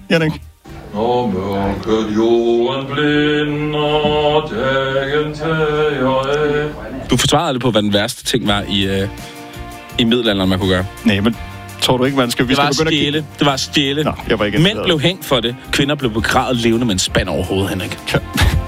Henrik? Når mørket jorden blinder, dagen tager af. Du forsvarede aldrig på, hvad den værste ting var i middelalderen, man kunne gøre. Nej, men tror du ikke, man skal... Det var at stjæle. Nå, jeg var ikke Mænd blev hængt for det. Kvinder blev begravet levende med en spand over hovedet, Henrik. Ja.